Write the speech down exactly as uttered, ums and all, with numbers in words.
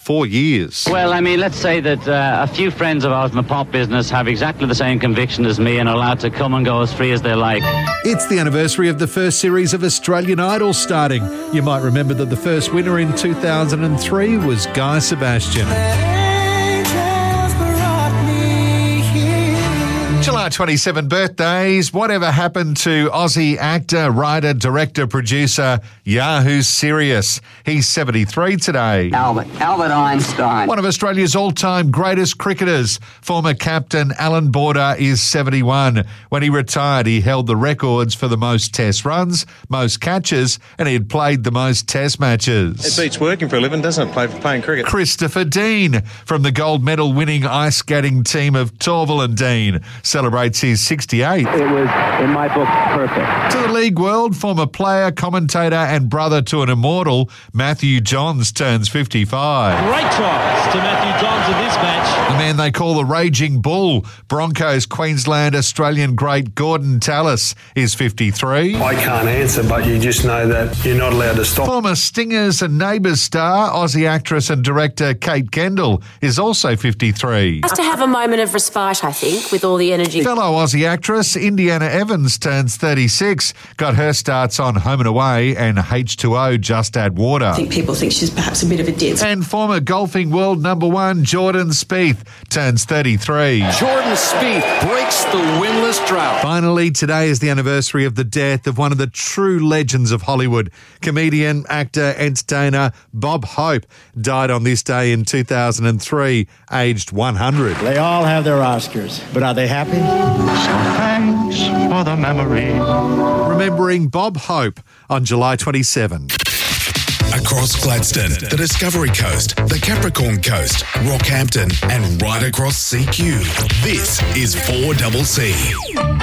four years. Well, I mean, let's say that uh, a few friends of ours in the pop business have exactly the same conviction as me and are allowed to come and go as free as they like. It's the anniversary of the first series of Australian Idol starting. You might remember that the first winner in two thousand three was Guy Sebastian. July twenty-seventh birthdays. Whatever happened to Aussie actor, writer, director, producer Yahoo Serious? He's seventy-three today. Albert. Albert Einstein. One of Australia's all-time greatest cricketers, former captain Alan Border, is seventy-one. When he retired, he held the records for the most test runs, most catches, and he had played the most test matches. It beats working for a living, doesn't it, play, playing cricket? Christopher Dean, from the gold medal winning ice skating team of Torvill and Dean, celebrates his sixty-eighth. It was, in my book, perfect. To the league world, former player, commentator and brother to an immortal, Matthew Johns turns fifty-five. Great tries to Matthew Johns in this match. The man they call the Raging Bull, Broncos Queensland Australian great Gordon Tallis, is fifty-three. I can't answer, but you just know that you're not allowed to stop. Former Stingers and Neighbours star, Aussie actress and director Kate Kendall, is also fifty-three. Just to have a moment of respite, I think, with all the energy. Fellow Aussie actress Indiana Evans turns thirty-six, got her starts on Home and Away and H two O Just Add Water. I think people think she's perhaps a bit of a ditz. And former golfing world number one Jordan Spieth turns thirty-three. Jordan Spieth breaks the winless drought. Finally, today is the anniversary of the death of one of the true legends of Hollywood. Comedian, actor, entertainer Bob Hope died on this day in two thousand three, aged one hundred. They all have their Oscars, but are they happy? So thanks for the memory. Remembering Bob Hope on July twenty-seventh. Across Gladstone, the Discovery Coast, the Capricorn Coast, Rockhampton, and right across C Q. This is four C C.